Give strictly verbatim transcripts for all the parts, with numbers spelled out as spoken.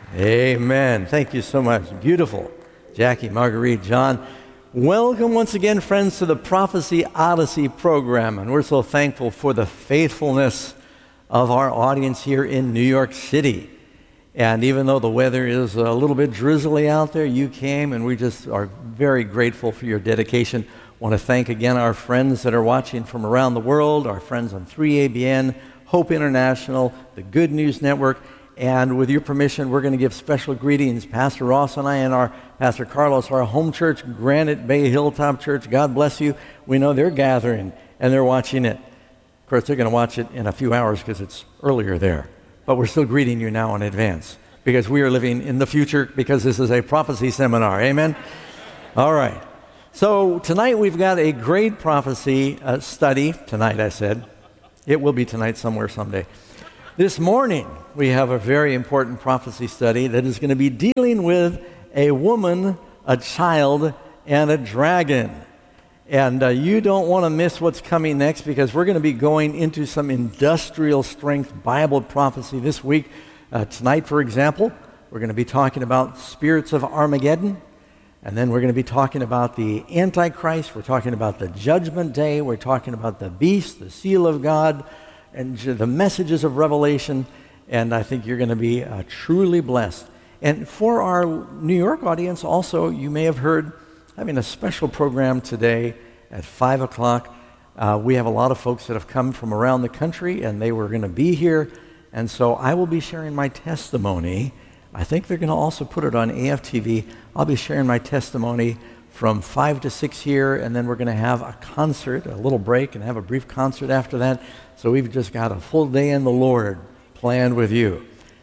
Amen. Thank you so much. Beautiful. Jackie, Marguerite, John. Welcome once again, friends, to the Prophecy Odyssey program. And we're so thankful for the faithfulness of our audience here in New York City. And even though the weather is a little bit drizzly out there, you came, and we just are very grateful for your dedication. Want to thank again our friends that are watching from around the world, our friends on three A B N, Hope International, the Good News Network. And with your permission, we're going to give special greetings. Pastor Ross and I and our Pastor Carlos, our home church, Granite Bay Hilltop Church. God bless you. We know they're gathering and they're watching it. Of course, they're going to watch it in a few hours because it's earlier there. But we're still greeting you now in advance because we are living in the future because this is a prophecy seminar. Amen? All right. So tonight we've got a great prophecy uh, study. Tonight, I said. It will be tonight somewhere someday. This morning, we have a very important prophecy study that is going to be dealing with a woman, a child, and a dragon. And uh, you don't want to miss what's coming next because we're going to be going into some industrial strength Bible prophecy this week. Uh, tonight, for example, we're going to be talking about spirits of Armageddon. And then we're going to be talking about the Antichrist. We're talking about the Judgment Day. We're talking about the beast, the seal of God, and the messages of Revelation, and I think you're going to be uh, truly blessed. And for our New York audience also, you may have heard having a special program today at five o'clock. Uh, we have a lot of folks that have come from around the country, and they were going to be here, and so I will be sharing my testimony. I think they're going to also put it on A F T V. I'll be sharing my testimony from five to six here, and then we're going to have a concert, a little break, and have a brief concert after that. So we've just got a full day in the Lord planned with you.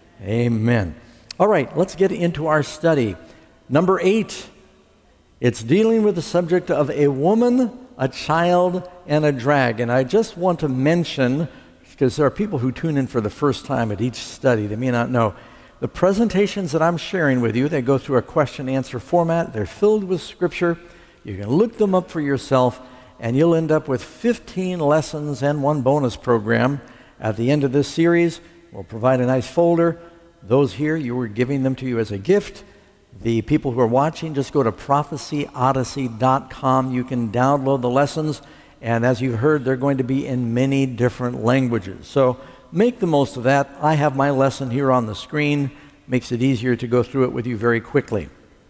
Amen. All right, let's get into our study. Number eight, it's dealing with the subject of a woman, a child, and a dragon. I just want to mention, because there are people who tune in for the first time at each study, they may not know, the presentations that I'm sharing with you, they go through a question-answer format. They're filled with scripture. You can look them up for yourself, and you'll end up with fifteen lessons and one bonus program. At the end of this series, we'll provide a nice folder. Those here, you were giving them to you as a gift. The people who are watching, just go to prophecy odyssey dot com. You can download the lessons, and as you've heard, they're going to be in many different languages. So make the most of that. I have my lesson here on the screen. Makes it easier to go through it with you very quickly.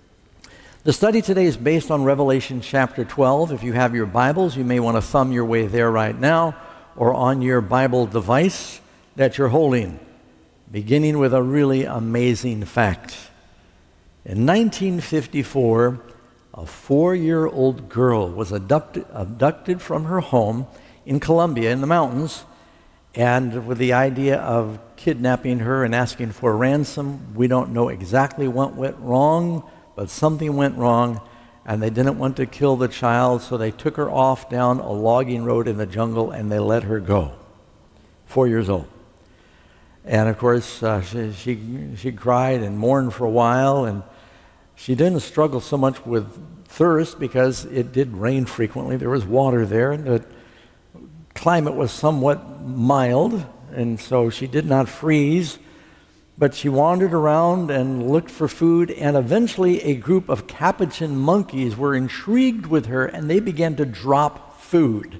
The study today is based on Revelation chapter twelve. If you have your Bibles, you may want to thumb your way there right now or on your Bible device that you're holding, beginning with a really amazing fact. In nineteen fifty-four, a four-year-old girl was abducted, abducted from her home in Colombia in the mountains, and with the idea of kidnapping her and asking for ransom. We don't know exactly what went wrong, but something went wrong, and they didn't want to kill the child, so they took her off down a logging road in the jungle, and they let her go. Four years old. And of course, uh, she, she, she cried and mourned for a while, and she didn't struggle so much with thirst because it did rain frequently. There was water there, and the climate was somewhat mild, and so she did not freeze. But she wandered around and looked for food, and eventually a group of capuchin monkeys were intrigued with her, and they began to drop food.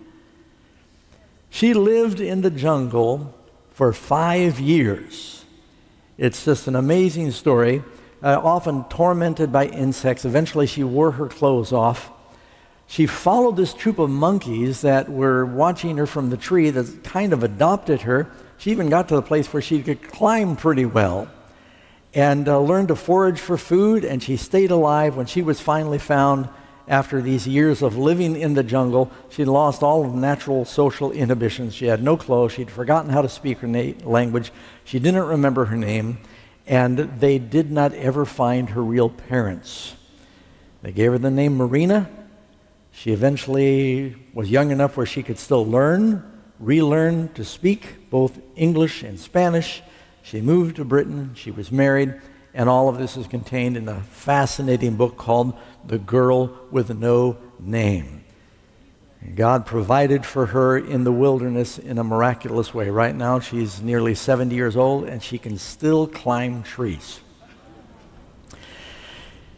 She lived in the jungle for five years. It's just an amazing story. Uh, often tormented by insects, eventually she wore her clothes off. She followed this troop of monkeys that were watching her from the tree that kind of adopted her. She even got to the place where she could climb pretty well and uh, learned to forage for food, and she stayed alive. When she was finally found after these years of living in the jungle, she'd lost all of natural social inhibitions. She had no clothes. She'd forgotten how to speak her na- language. She didn't remember her name, and they did not ever find her real parents. They gave her the name Marina. She eventually was young enough where she could still learn, relearn to speak both English and Spanish. She moved to Britain. She was married. And all of this is contained in a fascinating book called The Girl with No Name. And God provided for her in the wilderness in a miraculous way. Right now, she's nearly seventy years old, and she can still climb trees.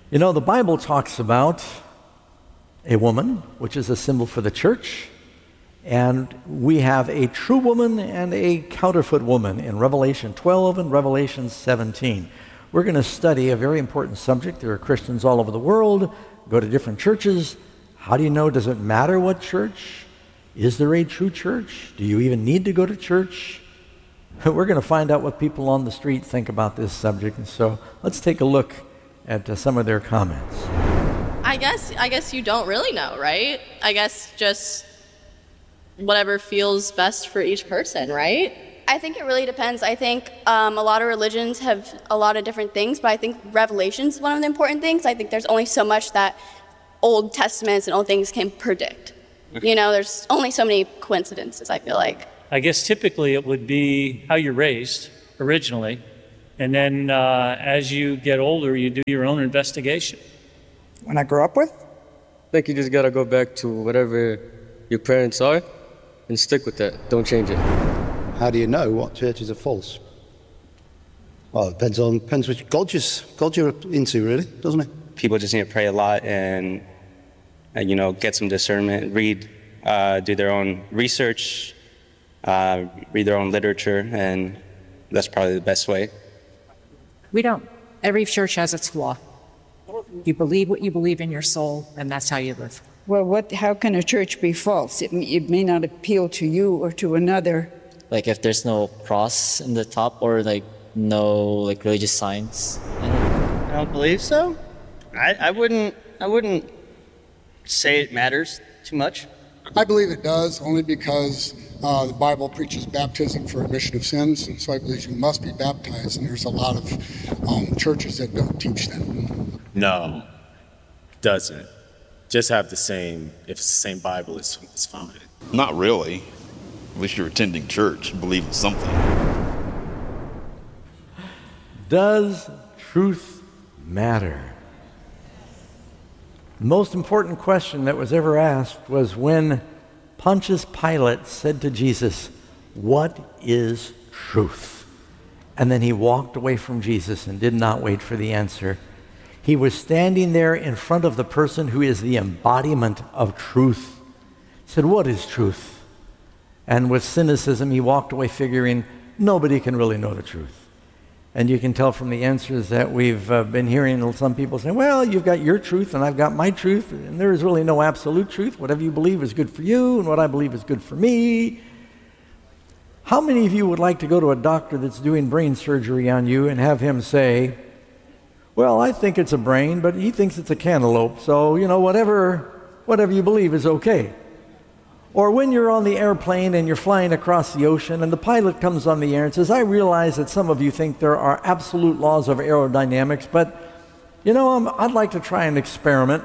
You know, the Bible talks about a woman, which is a symbol for the church, and we have a true woman and a counterfeit woman in Revelation twelve and Revelation seventeen. We're going to study a very important subject. There are Christians all over the world, go to different churches. How do you know? Does it matter what church? Is there a true church? Do you even need to go to church? We're going to find out what people on the street think about this subject. And so let's take a look at uh, some of their comments. I guess I guess you don't really know, right? I guess just whatever feels best for each person, right? I think it really depends. I think um, a lot of religions have a lot of different things, but I think Revelation is one of the important things. I think there's only so much that Old Testaments and old things can predict. You know, there's only so many coincidences, I feel like. I guess typically it would be how you're raised originally, and then uh, as you get older, you do your own investigation. When I grew up with? I think you just gotta go back to whatever your parents are and stick with that. Don't change it. How do you know what churches are false? Well, it depends on depends which God you're, God you're into, really, doesn't it? People just need to pray a lot and, and you know, get some discernment, read, uh, do their own research, uh, read their own literature, and that's probably the best way. We don't. Every church has its flaw. You believe what you believe in your soul, and that's how you live. Well, what? How can a church be false? It, it may not appeal to you or to another. Like if there's no cross in the top or like no like religious signs. I don't believe so. I, I wouldn't. I wouldn't say it matters too much. I believe it does, only because uh, the Bible preaches baptism for remission of sins, and so I believe you must be baptized, and there's a lot of um, churches that don't teach that. No, doesn't. Just have the same, if it's the same Bible, it's, it's fine. Not really. At least you're attending church and believe in something. Does truth matter? The most important question that was ever asked was when Pontius Pilate said to Jesus, "What is truth?" And then he walked away from Jesus and did not wait for the answer. He was standing there in front of the person who is the embodiment of truth. He said, "What is truth?" And with cynicism, he walked away figuring nobody can really know the truth. And you can tell from the answers that we've uh, been hearing some people say, well, you've got your truth and I've got my truth, and there is really no absolute truth. Whatever you believe is good for you, and what I believe is good for me. How many of you would like to go to a doctor that's doing brain surgery on you and have him say, well, I think it's a brain, but he thinks it's a cantaloupe, so, you know, whatever, whatever you believe is okay. Or when you're on the airplane and you're flying across the ocean and the pilot comes on the air and says, I realize that some of you think there are absolute laws of aerodynamics, but, you know, I'm, I'd like to try an experiment.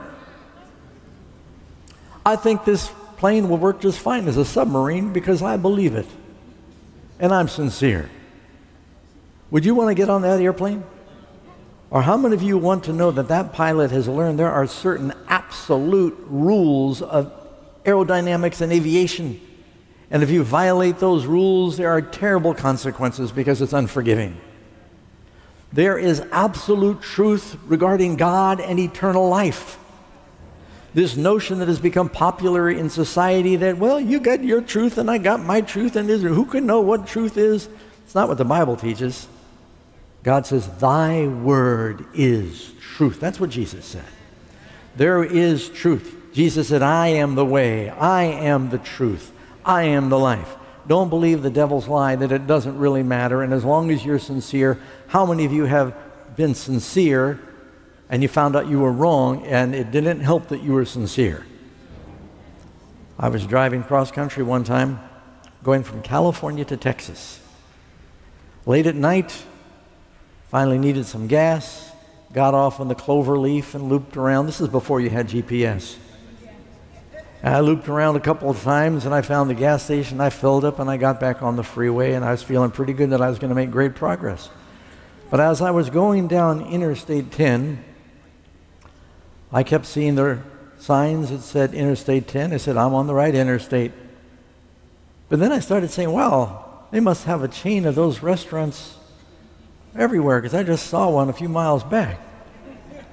I think this plane will work just fine as a submarine because I believe it. And I'm sincere. Would you want to get on that airplane? Or how many of you want to know that that pilot has learned there are certain absolute rules of aerodynamics and aviation, and if you violate those rules, there are terrible consequences because it's unforgiving. There is absolute truth regarding God and eternal life. This notion that has become popular in society that, well, you got your truth and I got my truth, and who can know what truth is? It's not what the Bible teaches. God says, thy word is truth. That's what Jesus said. There is truth. Jesus said, I am the way, I am the truth, I am the life. Don't believe the devil's lie that it doesn't really matter, and as long as you're sincere, how many of you have been sincere and you found out you were wrong and it didn't help that you were sincere? I was driving cross country one time, going from California to Texas. Late at night, finally needed some gas, got off on the Clover Leaf and looped around. This is before you had G P S. I looped around a couple of times and I found the gas station. I filled up and I got back on the freeway, and I was feeling pretty good that I was going to make great progress. But as I was going down Interstate ten, I kept seeing the signs that said Interstate ten. I said, I'm on the right interstate. But then I started saying, well, they must have a chain of those restaurants everywhere, because I just saw one a few miles back.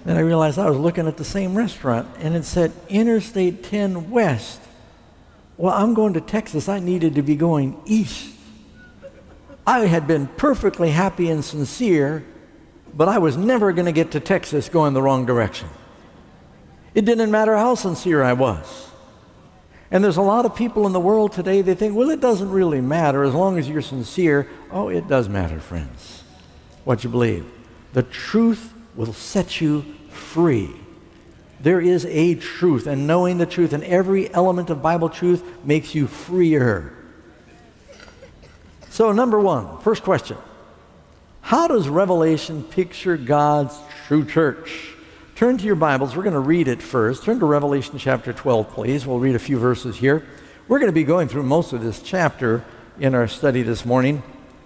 Then I realized I was looking at the same restaurant, and it said Interstate ten West. Well, I'm going to Texas. I needed to be going east. I had been perfectly happy and sincere, but I was never going to get to Texas going the wrong direction. It didn't matter how sincere I was. And there's a lot of people in the world today, they think, well, it doesn't really matter as long as you're sincere. Oh, it does matter, friends, what you believe. The truth will set you free. There is a truth, and knowing the truth and every element of Bible truth makes you freer. So, number one, first question. How does Revelation picture God's true church? Turn to your Bibles. We're going to read it first. Turn to Revelation chapter twelve, please. We'll read a few verses here. We're going to be going through most of this chapter in our study this morning.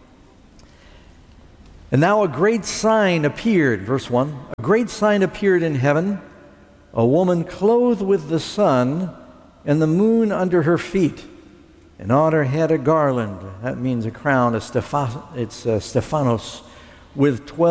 And now a great sign appeared, verse one. A great sign appeared in heaven, a woman clothed with the sun and the moon under her feet, and on her head a garland. That means a crown, a Stepha- it's a Stephanos, with twelve